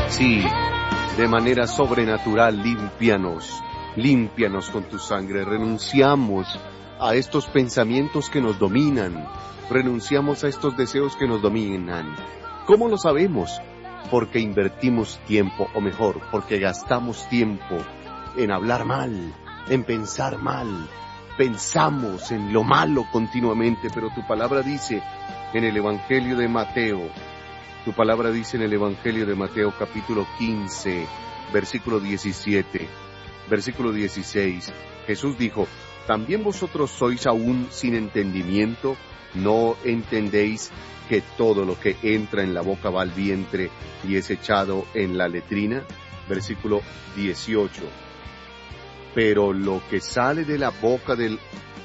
Sí, de manera sobrenatural, límpianos con tu sangre. Renunciamos a estos pensamientos que nos dominan, renunciamos a estos deseos que nos dominan. ¿Cómo lo sabemos? Porque invertimos tiempo, o mejor, porque gastamos tiempo en hablar mal, en pensar mal. Pensamos en lo malo continuamente, pero tu palabra dice en el Evangelio de Mateo, capítulo 15, versículo 17, versículo 16, Jesús dijo, ¿también vosotros sois aún sin entendimiento? ¿No entendéis que todo lo que entra en la boca va al vientre y es echado en la letrina? Versículo 18. Pero lo que sale de la boca del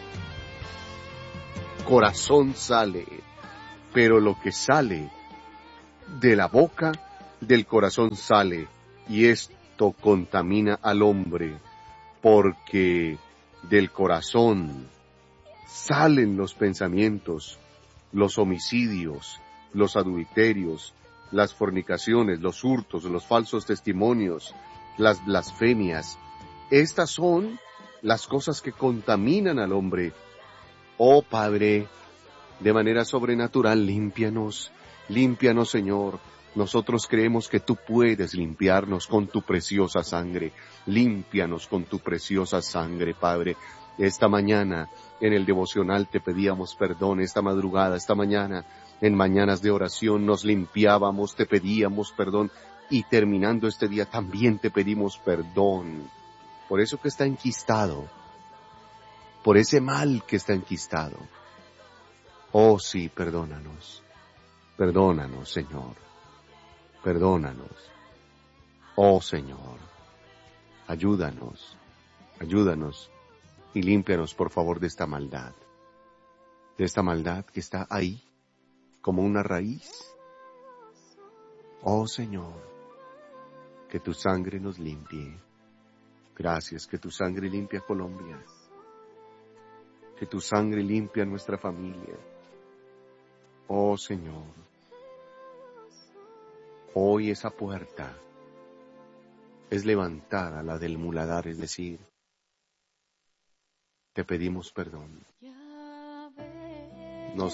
corazón sale, pero lo que sale de la boca del corazón sale, y esto contamina al hombre, porque del corazón salen los pensamientos, los homicidios, los adulterios, las fornicaciones, los hurtos, los falsos testimonios, las blasfemias. Estas son las cosas que contaminan al hombre. Oh Padre, de manera sobrenatural, límpianos, Señor. Nosotros creemos que tú puedes limpiarnos con tu preciosa sangre. Límpianos con tu preciosa sangre, Padre. Esta mañana en el devocional te pedíamos perdón, esta madrugada, esta mañana, en mañanas de oración nos limpiábamos, te pedíamos perdón y terminando este día también te pedimos perdón. Por eso que está enquistado, por ese mal que está enquistado. Oh sí, perdónanos, Señor, perdónanos. Oh Señor, ayúdanos y límpianos por favor de esta maldad que está ahí como una raíz. Oh Señor, que tu sangre nos limpie. Gracias, que tu sangre limpia Colombia, que tu sangre limpia nuestra familia. Oh Señor, hoy esa puerta es levantada, la del muladar, es decir, te pedimos perdón. Nos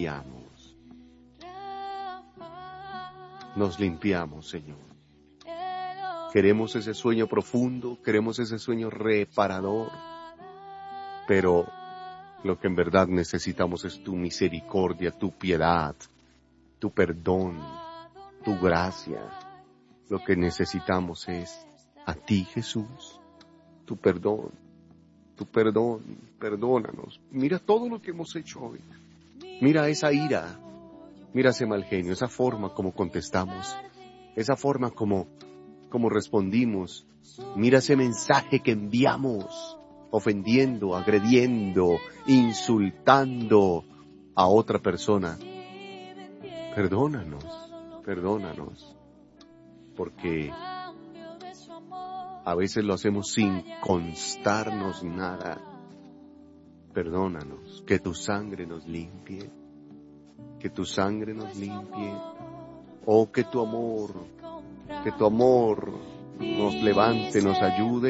limpiamos, Señor. Queremos ese sueño profundo, queremos ese sueño reparador, pero lo que en verdad necesitamos es tu misericordia, tu piedad, tu perdón, tu gracia. Lo que necesitamos es a ti, Jesús, tu perdón, perdónanos. Mira todo lo que hemos hecho hoy. Mira esa ira, mira ese mal genio, esa forma como contestamos, esa forma como respondimos. Mira ese mensaje que enviamos, ofendiendo, agrediendo, insultando a otra persona. Perdónanos, porque a veces lo hacemos sin constarnos nada. Perdónanos, que tu sangre nos limpie, oh, que tu amor nos levante, nos ayude